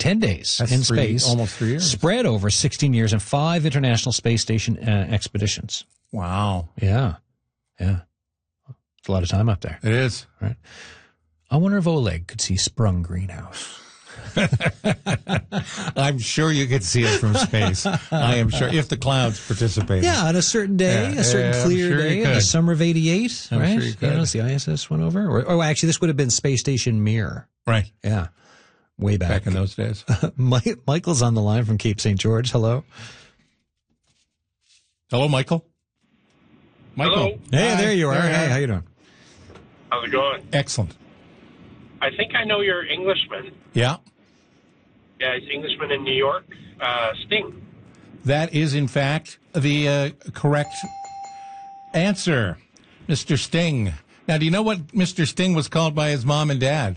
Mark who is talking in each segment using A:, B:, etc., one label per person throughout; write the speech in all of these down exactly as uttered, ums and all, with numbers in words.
A: ten days
B: That's
A: in
B: three,
A: space.
B: almost three years.
A: Spread over sixteen years and five International Space Station uh, expeditions.
B: Wow.
A: Yeah. Yeah. It's a lot of time up there.
B: It is.
A: Right. I wonder if Oleg could see Sprung Greenhouse.
B: I'm sure you could see it from space. I am sure, if the clouds participated.
A: Yeah, on a certain day,
B: Yeah,
A: a certain
B: yeah,
A: clear
B: I'm sure
A: day,
B: you
A: in the
B: could.
A: summer of eighty-eight,
B: I'm
A: right?
B: sure you could.
A: know, as the I S S went over. Or, or actually, this would have been Space Station Mir.
B: Right.
A: Yeah, way back.
B: Back in those days.
A: Mi- Michael's on the line from Cape Saint George. Hello.
B: Hello, Michael. Michael.
C: Hello.
A: Hey,
B: Hi.
A: there you are.
B: There
A: Hey, how you doing?
C: How's it going?
B: Excellent.
C: I think I know your Englishman.
B: Yeah.
C: Yeah, he's Englishman in New York. Uh, Sting.
B: That is, in fact, the uh, correct answer, Mister Sting. Now, do you know what Mister Sting was called by his mom and dad?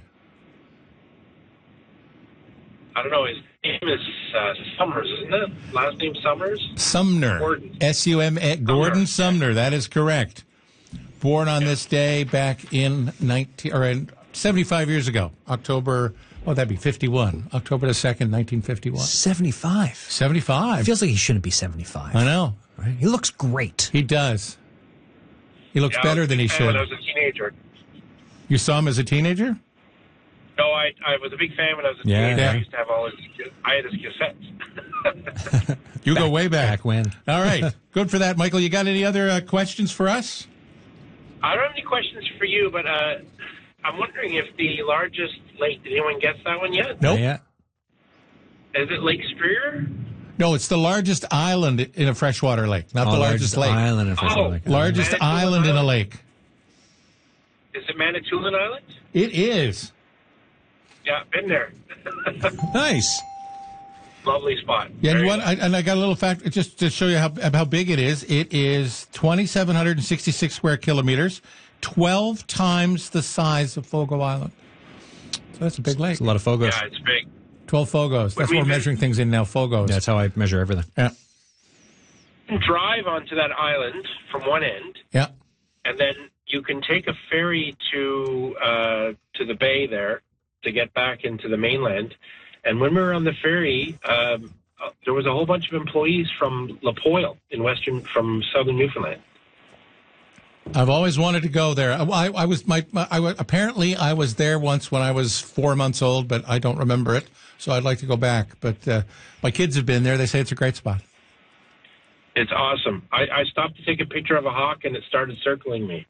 C: I don't know. His name is uh, Summers, isn't it? Last name Summers?
B: Sumner.
C: Gordon.
B: S U M A. Gordon Sumner. That is correct. Born on this day back in nineteen or in seventy-five years ago, October. Oh, that'd be fifty-one. October the second, nineteen fifty-one.
A: seventy-five.
B: Seventy-five.
A: Feels like he shouldn't be seventy-five.
B: I know.
A: Right? He looks great.
B: He does. He looks
C: Yeah,
B: better
C: I was a
B: than he
C: big fan
B: should.
C: When I was a teenager.
B: You saw him as a teenager?
C: No, I I was a big fan when I was a
A: Yeah.
C: teenager.
B: Yeah.
C: I used to have all his. I had his cassettes.
B: You go way back.
A: Back when?
B: All right. Good for that, Michael. You got any other uh, questions for us?
C: I don't have any questions for you, but uh, I'm wondering if the largest lake. Did anyone guess that one yet?
B: Nope.
A: Yeah.
C: Is it Lake Superior?
B: No, it's the largest island in a freshwater lake, not
A: Oh,
B: the largest, lake.
A: island in freshwater
C: Oh,
A: lake.
B: Largest
C: Manitoulin
B: island in a
C: Island?
B: lake.
C: Is it Manitoulin Island?
B: It is.
C: Yeah, been there.
A: Nice.
C: Lovely spot.
B: Yeah, and,
C: Very
B: what, I,
C: nice.
B: and I got a little fact just to show you how how big it is. It is two thousand seven hundred sixty-six square kilometers, twelve times the size of Fogo Island. So that's a big lake.
A: It's a lot of Fogos.
C: Yeah, it's big.
B: twelve Fogos. That's what
C: we
B: we're
C: been-
B: measuring things in now, Fogos.
A: That's how I measure everything.
B: Yeah.
C: You can drive onto that island from one end,
B: Yeah.
C: and then you can take a ferry to uh, to the bay there to get back into the mainland. And when we were on the ferry, um, uh, there was a whole bunch of employees from La Poile in western, from southern Newfoundland.
B: I've always wanted to go there. I, I, I was my, my I, wa- apparently I was there once when I was four months old, but I don't remember it. So I'd like to go back. But uh, my kids have been there. They say it's a great spot.
C: It's awesome. I, I stopped to take a picture of a hawk, and it started circling me.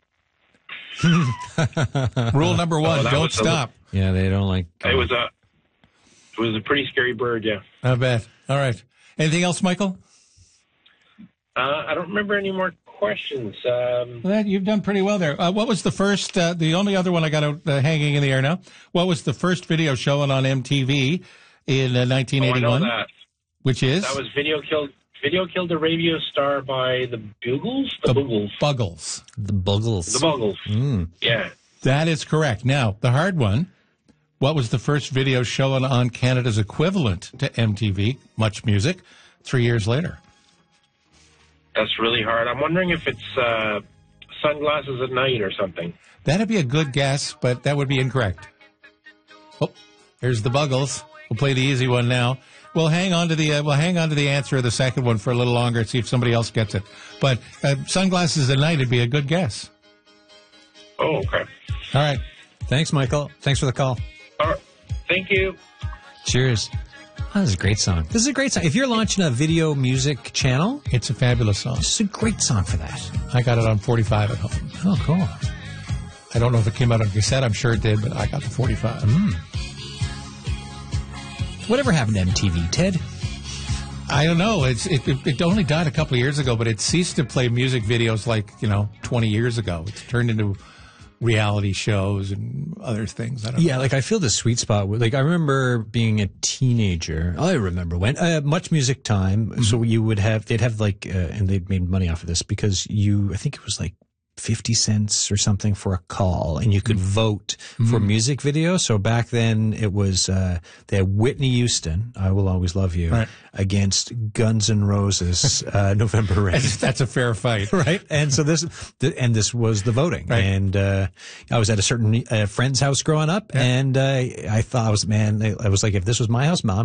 B: Rule number one:
C: Oh, that
B: don't
C: was a-
B: stop.
A: Yeah, they don't like.
C: It was a it was a pretty scary bird. Yeah.
B: I bet. All right. Anything else, Michael?
C: Uh, I don't remember any more questions. Um,
B: Well, that, you've done pretty well there. Uh, what was the first? Uh, the only other one I got uh, hanging in the air now. What was the first video shown on M T V in uh, nineteen
C: oh, I know
B: eighty-one?
C: that.
B: Which is
C: That was Video Killed Video Killed a Radio Star by the Bugles? The,
B: the
C: Bugles.
B: Buggles.
A: The Buggles.
C: The Bugles.
B: Mm.
C: Yeah.
B: That is correct. Now, the hard one. What was the first video shown on Canada's equivalent to M T V, Much Music, three years later?
C: That's really hard. I'm wondering if it's uh, Sunglasses at Night or something.
B: That'd be a good guess, but that would be incorrect. Oh, there's the Buggles. We'll play the easy one now. We'll hang on to the uh, we'll hang on to the answer of the second one for a little longer and see if somebody else gets it. But uh, Sunglasses at Night would be a good guess.
C: Oh, okay.
B: All right.
A: Thanks, Michael. Thanks for the call.
C: All right. Thank you.
A: Cheers. Oh, this is a great song. This is a great song. If you're launching a video music channel,
B: It's a fabulous song.
A: this is a great song for that.
B: I got it on forty-five at home.
A: Oh, cool.
B: I don't know if it came out on cassette. I'm sure it did, but I got the forty-five.
A: Whatever happened to M T V, Ted?
B: I don't know. It's it, it, it only died a couple of years ago, but it ceased to play music videos like, you know, twenty years ago. It's turned into reality shows and other things. I don't
A: Yeah,
B: know.
A: like I feel the sweet spot. with- Like I remember being a teenager. I remember when uh, Much Music Time. So you would have they'd have like uh, and they'd made money off of this because you I think it was like fifty cents or something for a call, and you could vote for music video. So back then it was uh, they had Whitney Houston, "I Will Always Love You,"
B: Right.
A: against Guns N' Roses, uh, "November Rain."
B: That's, that's a fair fight.
A: Right, and so this, th- and this was the voting,
B: Right.
A: and uh, I was at a certain uh, friend's house growing up, and uh, I thought I was, man, I was like, if this was my house, Mom,